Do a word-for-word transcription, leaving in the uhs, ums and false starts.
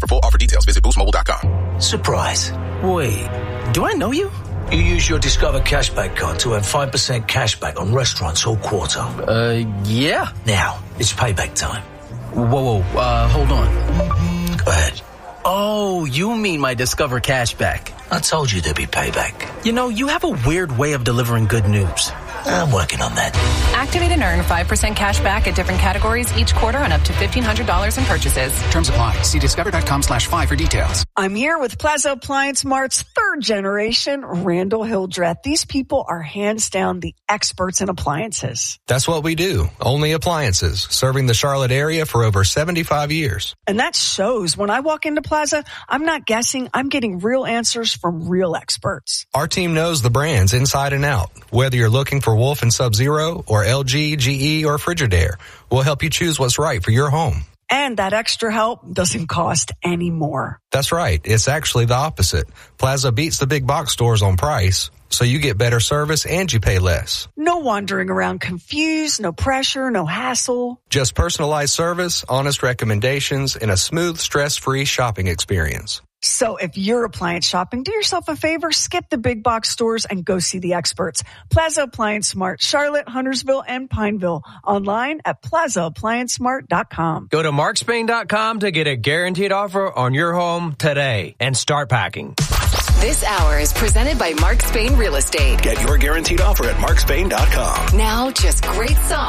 For full offer details, visit boost mobile dot com. Surprise. Wait, do I know you? You use your Discover Cashback card to earn five percent cashback on restaurants all quarter. Uh, yeah. Now, it's payback time. Whoa, whoa, uh, hold on. Go ahead. Oh, you mean my Discover Cashback. I told you there'd be payback. You know, you have a weird way of delivering good news. I'm working on that. Activate and earn five percent cash back at different categories each quarter on up to fifteen hundred dollars in purchases. Terms apply. See discover.com slash five for details. I'm here with Plaza Appliance Mart's third generation, Randall Hildreth. These people are hands down the experts in appliances. That's what we do. Only appliances, serving the Charlotte area for over seventy-five years. And that shows. When I walk into Plaza, I'm not guessing. I'm getting real answers from real experts. Our team knows the brands inside and out. Whether you're looking for Wolf and Sub-Zero or L G, G E, or Frigidaire, we'll help you choose what's right for your home. And that extra help doesn't cost any more. That's right. It's actually the opposite. Plaza beats the big box stores on price, so you get better service and you pay less. No wandering around confused, no pressure, no hassle. Just personalized service, honest recommendations, and a smooth, stress-free shopping experience. So if you're appliance shopping, do yourself a favor, skip the big box stores and go see the experts. Plaza Appliance Smart, Charlotte, Huntersville, and Pineville. Online at plaza appliance smart dot com. Go to mark spain dot com to get a guaranteed offer on your home today and start packing. This hour is presented by Mark Spain Real Estate. Get your guaranteed offer at mark spain dot com. Now, just great songs.